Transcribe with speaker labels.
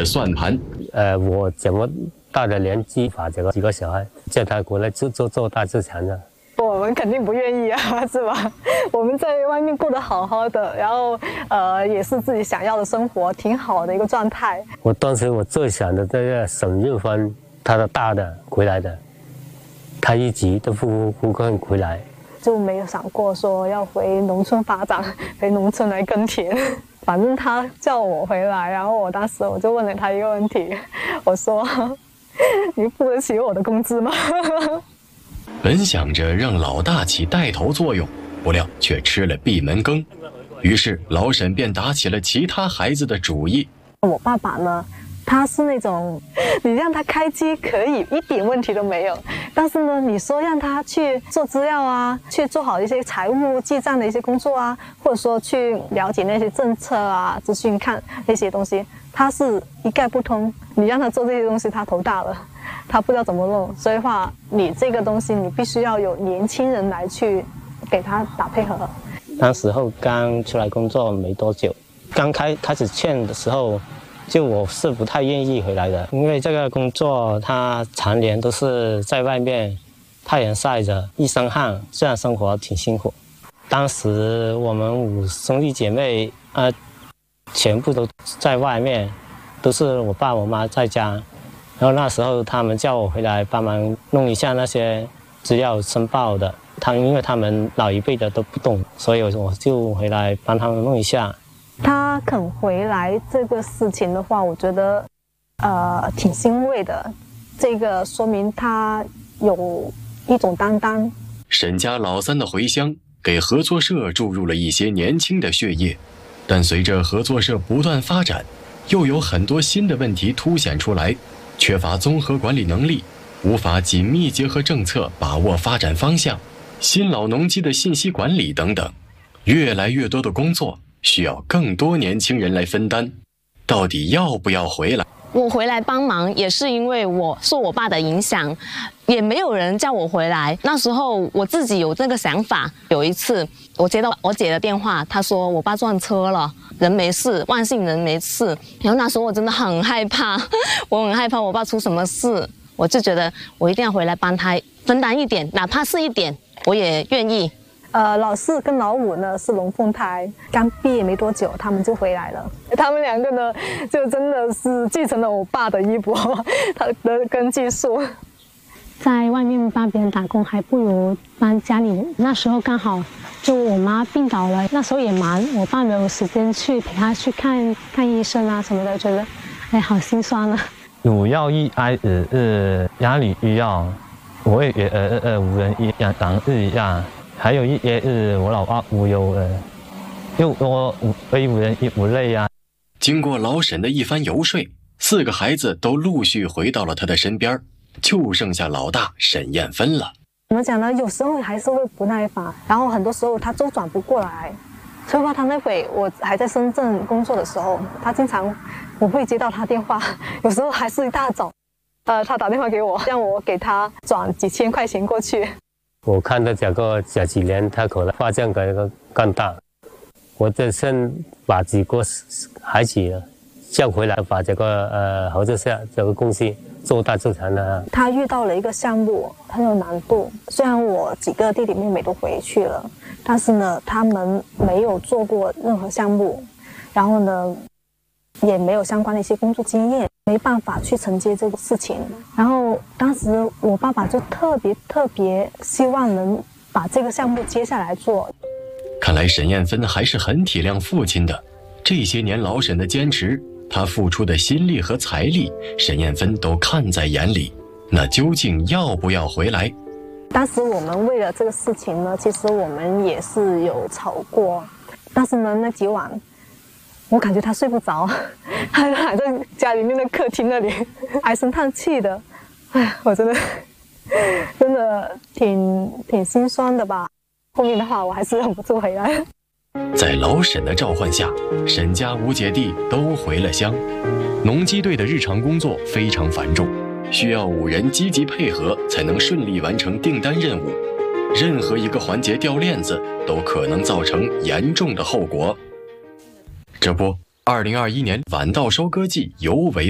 Speaker 1: 了算盘。
Speaker 2: 我这么大的年纪，把这个几个小孩叫他过来做大自强的。
Speaker 3: 我们肯定不愿意啊，是吧？我们在外面过得好好的，然后也是自己想要的生活，挺好的一个状态。
Speaker 2: 当时我最想的这个沈运芬，他的大的回来的，他一直都不肯回来，
Speaker 3: 就没有想过说要回农村发展，回农村来耕田。反正他叫我回来，然后当时我就问了他一个问题，我说：“你付得起我的工资吗？”
Speaker 1: 本想着让老大起带头作用，不料却吃了闭门羹。于是老沈便打起了其他孩子的主意。
Speaker 3: 我爸爸呢，他是那种你让他开机可以，一点问题都没有。但是呢，你说让他去做资料啊，去做好一些财务记账的一些工作啊，或者说去了解那些政策啊、资讯看那些东西，他是一概不通。你让他做这些东西，他头大了。他不知道怎么弄，所以话你这个东西你必须要有年轻人来去给他打配合。
Speaker 4: 那时候刚出来工作没多久，刚开始劝的时候，就我是不太愿意回来的，因为这个工作他常年都是在外面太阳晒着，一身汗，这样生活挺辛苦。当时我们5兄弟姐妹全部都在外面，都是我爸我妈在家。然后那时候他们叫我回来帮忙弄一下那些资料申报的，因为他们老一辈的都不懂，所以我就回来帮他们弄一下。
Speaker 3: 他肯回来这个事情的话，我觉得挺欣慰的，这个说明他有一种担当。
Speaker 1: 沈家老三的回乡给合作社注入了一些年轻的血液，但随着合作社不断发展，又有很多新的问题凸显出来。缺乏综合管理能力，无法紧密结合政策把握发展方向，新老农机的信息管理等等，越来越多的工作需要更多年轻人来分担。到底要不要回来？
Speaker 5: 我回来帮忙也是因为我受我爸的影响，也没有人叫我回来。那时候我自己有这个想法。有一次我接到我姐的电话，她说我爸撞车了，人没事，万幸人没事。然后那时候我真的很害怕，我很害怕我爸出什么事，我就觉得我一定要回来帮他分担一点，哪怕是一点，我也愿意。
Speaker 3: 老4跟老5呢是龙凤胎，刚毕业没多久，他们就回来了。他们2个呢，就真的是继承了我爸的衣钵，他的跟技术。
Speaker 6: 在外面帮别人打工，还不如帮家里人。那时候刚好就我妈病倒了，那时候也忙，我爸没有时间去陪她去看医生啊什么的，觉得好心酸啊。
Speaker 4: 有要一挨压力一样，我也无人一样当一样。还有一些我老爸无忧又我无人也无累啊。
Speaker 1: 经过老沈的一番游说，4个孩子都陆续回到了他的身边，就剩下老大沈艳芬了。
Speaker 3: 怎么讲呢？有时候还是会不耐烦，然后很多时候他周转不过来。所以话他那会我还在深圳工作的时候，他经常我会接到他电话，有时候还是一大早，他打电话给我，让我给他转几千块钱过去。
Speaker 2: 我看到这几年他可能发展更大，我就先把几个孩子叫回来，把这个合作社这个公司做大做强的。他
Speaker 3: 遇到了一个项目很有难度，虽然我几个弟弟妹妹都回去了，但是呢，他们没有做过任何项目，然后呢，也没有相关的一些工作经验，没办法去承接这个事情。然后当时我爸爸就特别希望能把这个项目接下来做。
Speaker 1: 看来沈艳芬还是很体谅父亲的，这些年老沈的坚持，他付出的心力和财力，沈艳芬都看在眼里。那究竟要不要回来？
Speaker 3: 当时我们为了这个事情呢，其实我们也是有吵过，但是呢，那几晚我感觉他睡不着，他还在家里面的客厅那里唉声叹气的。哎，我真的挺心酸的吧。后面的话我还是忍不住回来。
Speaker 1: 在老沈的召唤下，沈家5姐弟都回了乡。农机队的日常工作非常繁重，需要5人积极配合，才能顺利完成订单任务。任何一个环节掉链子，都可能造成严重的后果。这不，2021年晚稻收割季尤为